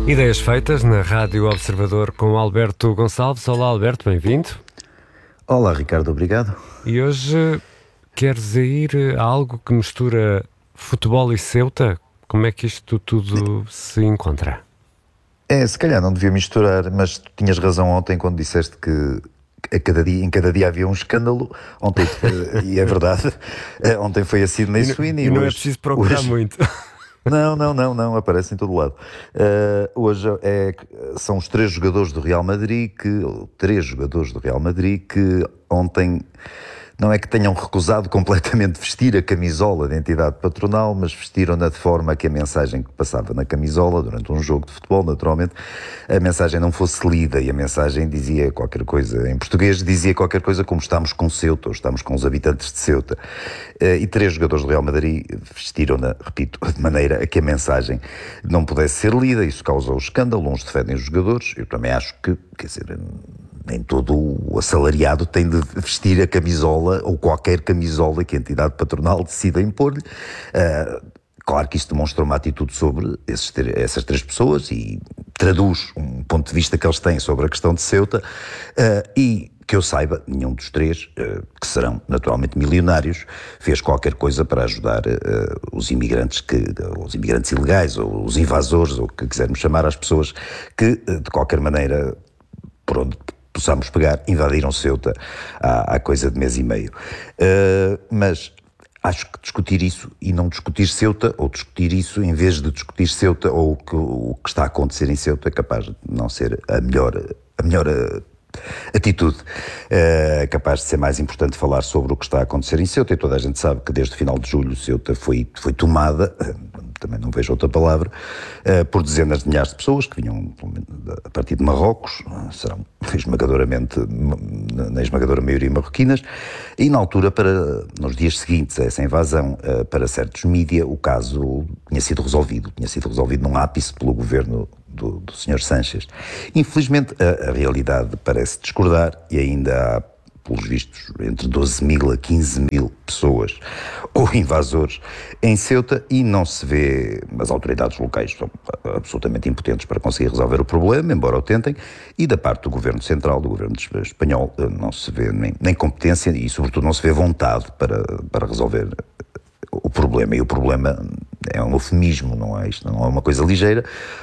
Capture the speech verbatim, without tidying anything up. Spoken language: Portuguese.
Ideias feitas na Rádio Observador com Alberto Gonçalves. Olá, Alberto, bem-vindo. Olá, Ricardo, obrigado. E hoje queres ir a algo que mistura futebol e Ceuta? Como é que isto tudo se encontra? É, se calhar não devia misturar, mas tu tinhas razão ontem quando disseste que a cada dia, em cada dia havia um escândalo. Ontem, e é verdade, ontem foi a Sydney Sweeney. E não hoje, é preciso procurar hoje, muito. Não, não, não, não, aparece em todo lado. Uh, hoje é, são os três jogadores do Real Madrid que, três jogadores do Real Madrid que ontem não é que tenham recusado completamente vestir a camisola da entidade patronal, mas vestiram-na de forma que a mensagem que passava na camisola, durante um jogo de futebol, naturalmente, a mensagem não fosse lida e a mensagem dizia qualquer coisa, em português dizia qualquer coisa como estamos com Ceuta, ou estamos com os habitantes de Ceuta. E três jogadores do Real Madrid vestiram-na, repito, de maneira a que a mensagem não pudesse ser lida. Isso causou escândalo, uns defendem os jogadores, eu também acho que, quer dizer, nem todo o assalariado tem de vestir a camisola ou qualquer camisola que a entidade patronal decida impor-lhe. Uh, claro que isto demonstra uma atitude sobre esses, essas três pessoas e traduz um ponto de vista que eles têm sobre a questão de Ceuta uh, e que eu saiba, nenhum dos três, uh, que serão naturalmente milionários, fez qualquer coisa para ajudar uh, os imigrantes, que, os imigrantes ilegais ou os invasores, ou o que quisermos chamar, as pessoas que, uh, de qualquer maneira, por onde possamos pegar, invadiram Ceuta há, há coisa de mês e meio. Uh, mas acho que discutir isso e não discutir Ceuta, ou discutir isso em vez de discutir Ceuta ou o que, o que está a acontecer em Ceuta, é capaz de não ser a melhor, a melhor uh, atitude. É uh, capaz de ser mais importante falar sobre o que está a acontecer em Ceuta, e toda a gente sabe que desde o final de julho Ceuta foi, foi tomada, também não vejo outra palavra, uh, por dezenas de milhares de pessoas que vinham a partir de Marrocos, serão esmagadoramente, na esmagadora maioria marroquinas, e na altura, para, nos dias seguintes a essa invasão, uh, para certos mídia, o caso tinha sido resolvido, tinha sido resolvido num ápice pelo governo do, do senhor Sánchez. Infelizmente, a, a realidade parece discordar e ainda há, pelos vistos, entre doze mil a quinze mil pessoas ou invasores em Ceuta, e não se vê, as autoridades locais são absolutamente impotentes para conseguir resolver o problema, embora o tentem, e da parte do governo central, do governo espanhol, não se vê nem, nem competência e, sobretudo, não se vê vontade para, para resolver o problema. E o problema é um eufemismo, não é? Isto não é uma coisa ligeira,